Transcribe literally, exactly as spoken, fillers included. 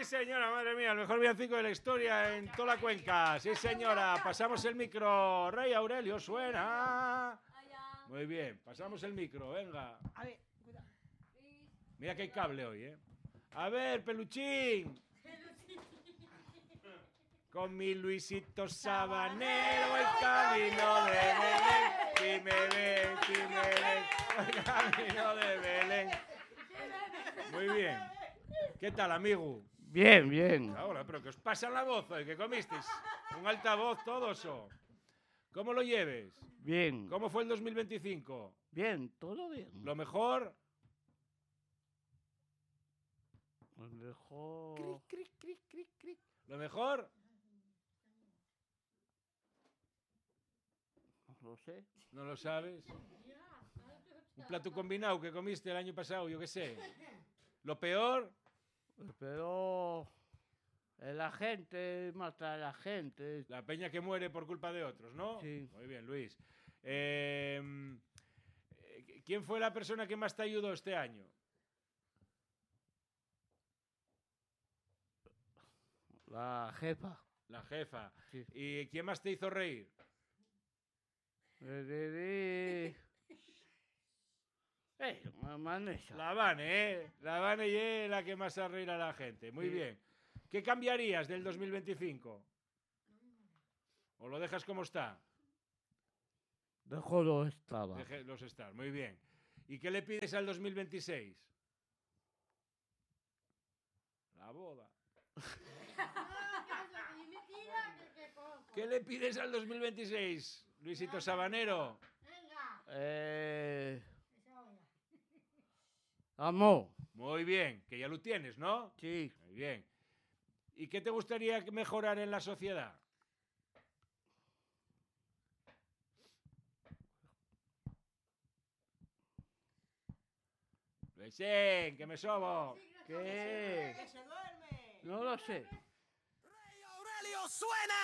señora, madre mía, el mejor villancico de la historia en toda la cuenca. Sí, señora, pasamos el micro. Rey Aurelio, suena. Muy bien, pasamos el micro, venga. A ver, cuidado. Mira que hay cable hoy, ¿eh? A ver, peluchín. Con mi Luisito Sabanero, el camino de Belén. Si me ven, si me ven, el camino de Belén. Muy bien. ¿Qué tal, amigo? Bien, bien. Ahora, pero que os pasa la voz hoy, que comisteis un altavoz todos o. ¿Cómo lo lleves? Bien. ¿Cómo fue el dos mil veinticinco? Bien, todo bien. ¿Lo mejor? Lo mejor. Cric, cric, cric, cric, cric. ¿Lo mejor? No lo sé. ¿No lo sabes? Un plato combinado que comiste el año pasado, yo qué sé. ¿Lo peor? Pero la gente mata a la gente. La peña que muere por culpa de otros, ¿no? Sí. Muy bien, Luis. Eh, ¿Quién fue la persona que más te ayudó este año? La jefa. La jefa. Sí. ¿Y quién más te hizo reír? Eh, la Vanessa. La Vane, ¿eh? La Vane es la que más hace reír a la gente. Muy Sí. bien. ¿Qué cambiarías del dos mil veinticinco? ¿O lo dejas como está? Dejó lo estaba. Déjelos estar, muy bien. ¿Y qué le pides al dos mil veintiséis? La boda. ¿Qué le pides al dos mil veintiséis, Luisito Sabanero? Eh... Amor. Muy bien, que ya lo tienes, ¿no? Sí. Muy bien. ¿Y qué te gustaría mejorar en la sociedad? Luisín, que me sobo. ¿Qué? No lo sé. Rey Aurelio, suena.